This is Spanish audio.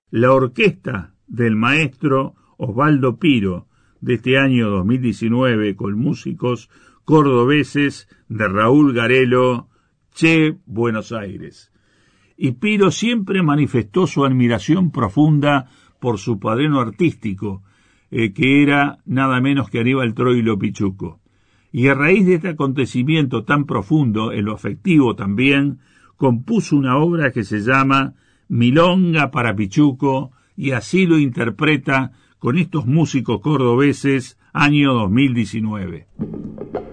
la orquesta del maestro Osvaldo Piro de este año 2019 con músicos cordobeses de Raúl Garelo, Che Buenos Aires. Y Piro siempre manifestó su admiración profunda por su padrino artístico, que era nada menos que Aníbal Troilo Pichuco. Y a raíz de este acontecimiento tan profundo, en lo afectivo también, compuso una obra que se llama Milonga para Pichuco, y así lo interpreta con estos músicos cordobeses, año 2019.